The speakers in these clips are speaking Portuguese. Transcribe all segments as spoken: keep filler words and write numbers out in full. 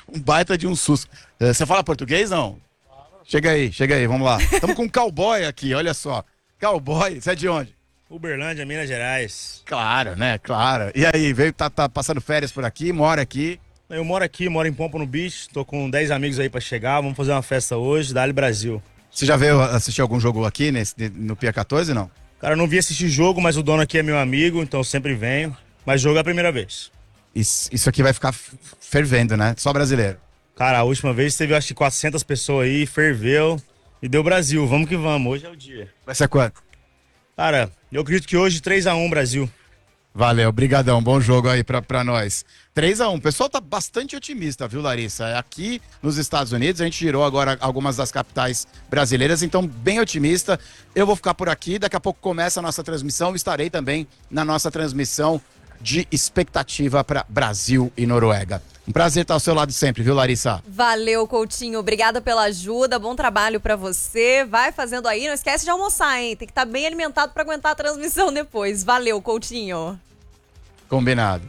um baita de um susto. Eh, Você fala português, não? Chega aí, chega aí, vamos lá. Estamos com um cowboy aqui, olha só. Cowboy, você é de onde? Uberlândia, Minas Gerais. Claro, né? Claro. E aí, veio, tá, tá passando férias por aqui, mora aqui. Eu moro aqui, moro em Pompa no Beach, tô com dez amigos aí pra chegar, vamos fazer uma festa hoje, Dali Brasil. Você já veio assistir algum jogo aqui nesse, no Pia quatorze, não? Cara, eu não vi assistir jogo, mas o dono aqui é meu amigo, então eu sempre venho. Mas jogo é a primeira vez. Isso, isso aqui vai ficar f- fervendo, né? Só brasileiro. Cara, a última vez teve acho que quatrocentas pessoas aí, ferveu e deu Brasil. Vamos que vamos, hoje é o dia. Vai ser quanto? Cara, eu acredito que hoje três a um Brasil. Valeu, brigadão, bom jogo aí pra, pra nós. três a um, o pessoal tá bastante otimista, viu, Larissa? Aqui nos Estados Unidos, a gente girou agora algumas das capitais brasileiras, então bem otimista. Eu vou ficar por aqui, daqui a pouco começa a nossa transmissão, estarei também na nossa transmissão de expectativa para Brasil e Noruega. Um prazer estar ao seu lado sempre, viu, Larissa? Valeu, Coutinho. Obrigada pela ajuda. Bom trabalho pra você. Vai fazendo aí. Não esquece de almoçar, hein? Tem que estar bem alimentado pra aguentar a transmissão depois. Valeu, Coutinho. Combinado.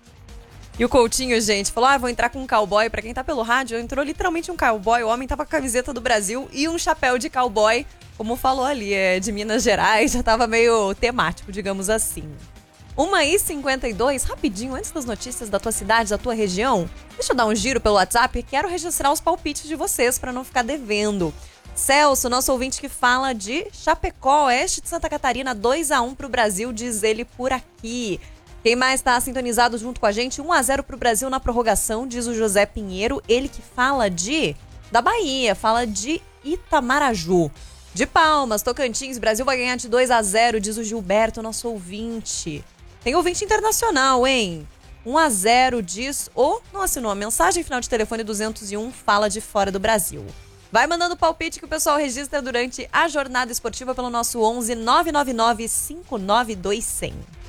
E o Coutinho, gente, falou: ah, vou entrar com um cowboy. Pra quem tá pelo rádio, entrou literalmente um cowboy. O homem tava com a camiseta do Brasil e um chapéu de cowboy. Como falou ali, é de Minas Gerais. Já tava meio temático, digamos assim. uma e cinquenta e dois, rapidinho, antes das notícias da tua cidade, da tua região, deixa eu dar um giro pelo WhatsApp. Quero registrar os palpites de vocês para não ficar devendo. Celso, nosso ouvinte que fala de Chapecó, oeste de Santa Catarina, dois a um pro Brasil, diz ele por aqui. Quem mais está sintonizado junto com a gente? um a zero pro Brasil na prorrogação, diz o José Pinheiro, ele que fala de... da Bahia, fala de Itamaraju. De Palmas, Tocantins, Brasil vai ganhar de dois a zero, diz o Gilberto, nosso ouvinte. Tem ouvinte internacional, hein? um a zero, diz o... não assinou a mensagem, final de telefone duzentos e um, fala de fora do Brasil. Vai mandando palpite que o pessoal registra durante a jornada esportiva pelo nosso onze nove nove nove cinco nove dois zero zero.